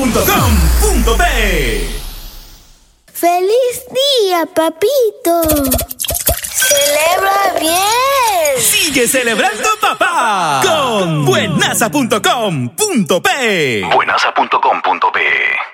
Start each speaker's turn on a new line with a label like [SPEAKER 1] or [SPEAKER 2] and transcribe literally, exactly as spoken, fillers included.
[SPEAKER 1] punto com punto pe.
[SPEAKER 2] ¡Feliz día, papito! ¡Celebra bien!
[SPEAKER 1] ¡Sigue celebrando, papá! Con buenaza punto com punto pe.
[SPEAKER 3] buenaza punto com punto pe.